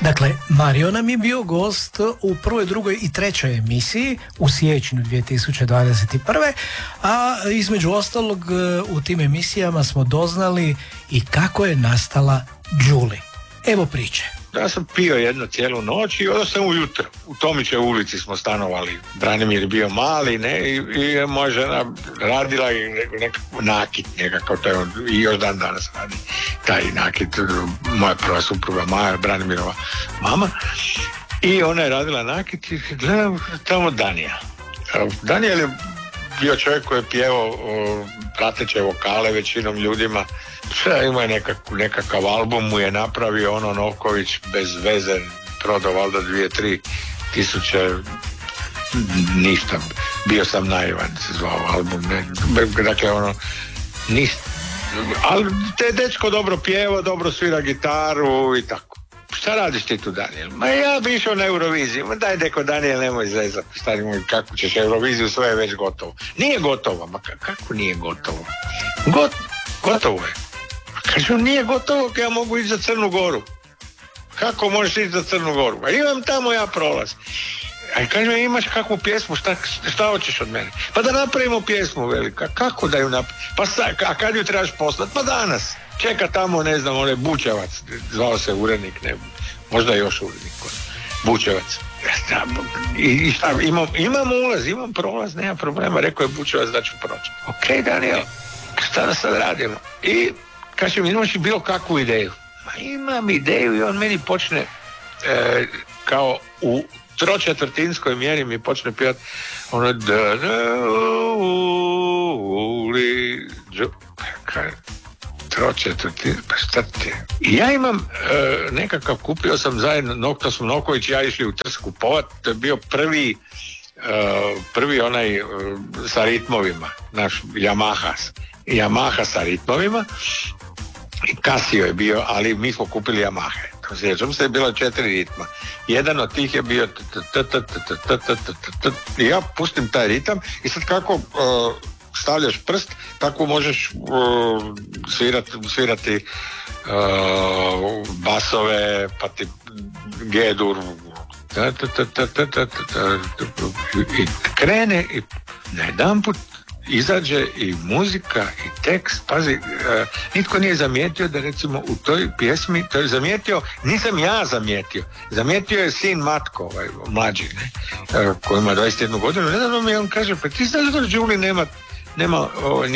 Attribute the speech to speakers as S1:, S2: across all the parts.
S1: Dakle, Mario nam je bio gost u prvoj, drugoj i trećoj emisiji u siječnju 2021. A između ostalog u tim emisijama smo doznali i kako je nastala Đuli. Evo priče.
S2: Ja sam pio jednu cijelu noć i onda sam ujutro. U Tomićevoj ulici smo stanovali. Branimir je bio mali, ne, i moja žena radila i nekakav nakit nekako, to je on, i još dan danas radi taj nakit, moja prva supruga Maja, Branimirova mama. I ona je radila nakit i gledam tamo Danija. Danijel je bio čovjek koji je pjevao prateće vokale većinom ljudima. Ima je nekakav album mu je napravio ono Novković bez veze, prodao valjda 2-3 tisuće, ništa, bio sam naivan se zvao album, ne? Dakle ono ali te dečko dobro pjeva, dobro svira gitaru i tako. Šta radiš ti tu, Daniel? Ma ja bi išao na Euroviziju. Ma daj deko, Daniel, nemoj zezati, stari moj, kako ćeš Euroviziju, sve je već gotovo. Nije gotovo, ma kako nije gotovo? Gotovo je. Kažu, nije gotovo, ja mogu ići za Crnu Goru. Kako možeš ići za Crnu Goru? A imam tamo ja prolaz. A kažu, imaš kakvu pjesmu, šta hoćeš od mene? Pa da napravimo pjesmu velika. Kako da ju napravimo? A kad ju trebaš poslati? Pa danas. Čeka tamo, ne znam, onaj Bučevac, zvao se urednik, ne, možda još urednik, Bučevac. I šta, imam ulaz, imam prolaz, nema problema, rekao je Bučevac da ću proći. Ok, Daniel, šta da sad radimo? I kaže mi, imaš i bilo kakvu ideju? Ma imam ideju i on meni počne kao u tročetvrtinskoj mjeri mi počne pjevati ono pa šta ti? I ja imam nekakav, kupio sam zajedno, to smo Noković i ja išli u Trst kupovat, to je bio prvi onaj sa ritmovima, naš Yamaha sa ritmovima, i Casio je bio, ali mi smo kupili Yamahe. Sjećam se, je bilo 4 ritma. Jedan od tih je bio i ja pustim taj ritam i sad kako stavljaš prst, tako možeš svirati basove, pa ti G-dur i krene i na jedan put izađe i muzika i tekst, pazi, nitko nije zamijetio da recimo u toj pjesmi, to je zamijetio, nisam ja zamijetio je sin Matko, ovaj, mlađi, ne, koji ima 21 godinu, ne znam mi on kaže, pa ti znaš da Đuli nema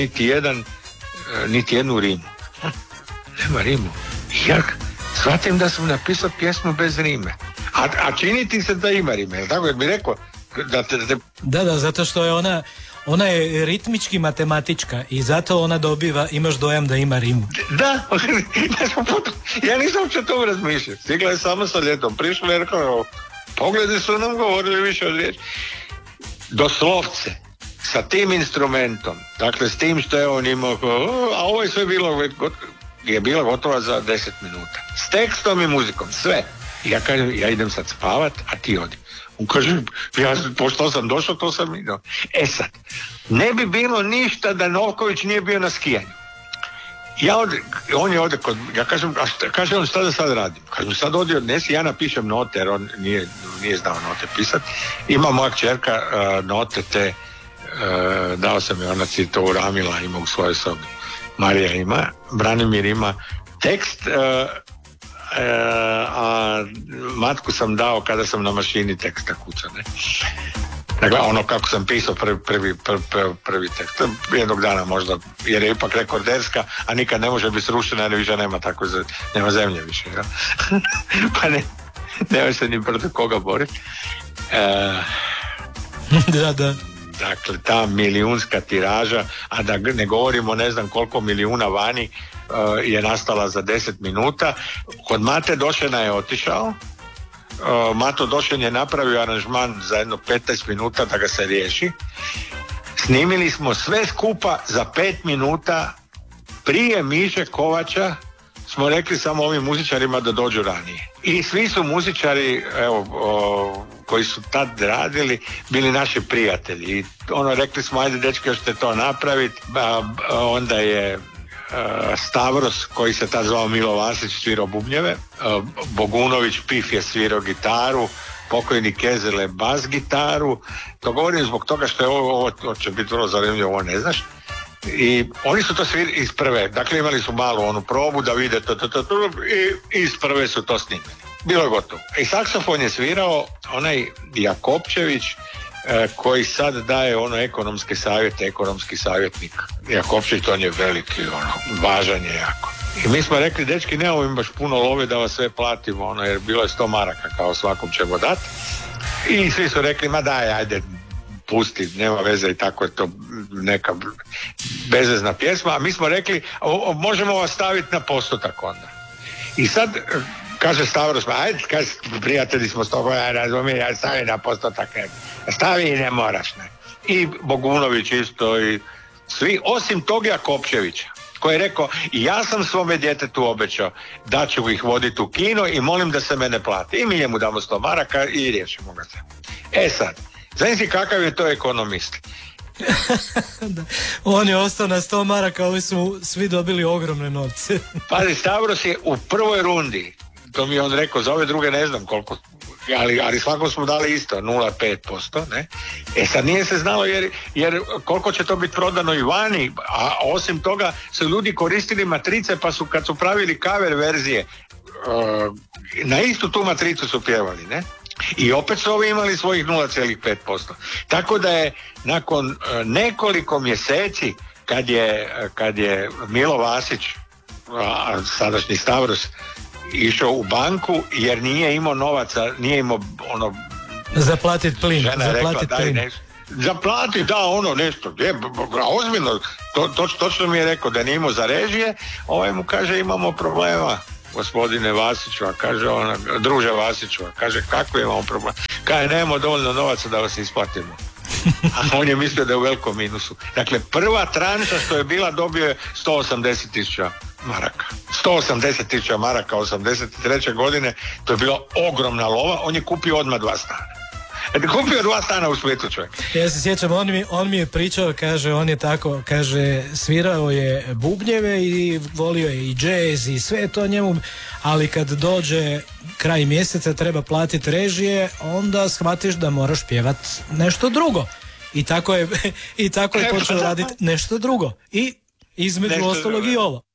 S2: niti jednu rimu. Nema rimu. Ja shvatim da sam napisao pjesmu bez rime. A čini ti se da ima rime, jel tako? Jer bi rekao
S1: Da, zato što je ona je ritmički matematička i zato ona imaš dojam da ima rimu.
S2: Da, ja nisam uopće to razmišljao. Stigla je samo sa ljetom, prišla je rekao, pogledi su nam govorili više od riječi. Doslovce, sa tim instrumentom, dakle s tim što je on imao, a ovo je sve bilo gotova za 10 minuta. S tekstom i muzikom, sve. Ja kažem, ja idem sad spavat, a ti odi. On kaže, ja pošto sam došao, to sam ido. Sad, ne bi bilo ništa da Novković nije bio na skijanju. On je ovdje ja kažem on, šta da sad radim? Kažem, sad ovdje odnesi, ja napišem note, jer on nije znao note pisati. Ima moja kćerka note te, dao sam je, ona si to uramila, ima u svojoj sobi. Marija ima, Branimir ima tekst, a Matku sam dao kada sam na mašini teksta kuca, ne. Dakle, ono kako sam pisao prvi tekst, jednog dana možda, jer je ipak rekorderska, a nikad ne može biti srušena, jer više nema zemlje više, ja? Pa nema se ni protiv koga boriti.
S1: Da.
S2: Dakle, ta milijunska tiraža, a da ne govorimo ne znam koliko milijuna vani, je nastala za 10 minuta. Kod Mate Došena je otišao. Mato Došen je napravio aranžman za jedno 15 minuta da ga se riješi. Snimili smo sve skupa za 5 minuta. Prije Miše Kovača smo rekli samo ovim muzičarima da dođu ranije. I svi su muzičari, koji su tad radili, bili naši prijatelji. I rekli smo, ajde dečki, još ćete to napraviti. Onda je Stavros, koji se tad zvao Milo Vasić, svirao bubnjeve, Bogunović Pif je svirao gitaru, pokojni Kezele bas gitaru. To govorim zbog toga što je ovo će biti vrlo zanimljivo, ovo ne znaš. I oni su to svirali iz prve, dakle imali su malu onu probu da vide i iz prve su to snimili. Bilo je gotovo. I saksofon je svirao onaj Jakopčević, koji sad daje ekonomske savjete, ekonomski savjetnik. Jakopčević, on je veliki, važan je jako. I mi smo rekli, dečki, nemamo im baš puno love da vas sve platimo, jer bilo je 100 maraka, kao svakom ćemo dati. I svi su rekli, ma daj, ajde, pusti, nema veze, i tako je to neka bezvezna pjesma. A mi smo rekli, možemo vas staviti na postotak onda. I sad, kaže Stavros, ajde, kaže, prijatelji smo s tobom, ja razumijem, ja stavim na postotak, stavi i ne moraš, ne. I Bogunović isto, i svi, osim tog Jakopčevića, koji je rekao, ja sam svome djetetu obećao da ću ih voditi u kino i molim da se mene plati. I mi njemu damo 100 maraka i riješimo ga se. Sad, znači kakav je to ekonomist?
S1: On je ostao na 100 maraka, ovi su svi dobili ogromne novce.
S2: Pazi, Stavros je u prvoj rundi, to mi je on rekao, za ove druge ne znam koliko, ali svakom smo dali isto, 0,5%, ne? Sad nije se znalo jer koliko će to biti prodano i vani, a osim toga su ljudi koristili matrice, pa su kad su pravili cover verzije, na istu tu matricu su pjevali, ne? I opet su ovi imali svojih 0,5%. Tako da je nakon nekoliko mjeseci kad je Milo Vasić, sadašnji Stavros, išao u banku jer nije imao novaca, nije imao
S1: zaplatit plin.
S2: Žena rekla, zaplati, nešto. Ozbiljno, točno mi je rekao da nije imao za režije, mu kaže imamo problema. Gospodine Vasiću, a kaže druže Vasiću, a kaže kako imamo problem? Kaže nemamo dovoljno novaca da vas isplatimo. A on je mislio da je u velikom minusu. Dakle, prva tranša što je bila dobio je 180.000 maraka. 180.000 maraka 83. godine, to je bila ogromna lova, on je kupio odmah 2 stana. Kupio 2 stana u Splitu, čovjek.
S1: Ja se sjećam, on mi je pričao, kaže, on je tako, kaže, svirao je bubnjeve i volio je i džez i sve to njemu, ali kad dođe kraj mjeseca treba platiti režije, onda shvatiš da moraš pjevat nešto drugo. I tako je počeo raditi nešto drugo. I između ostalog i ovo.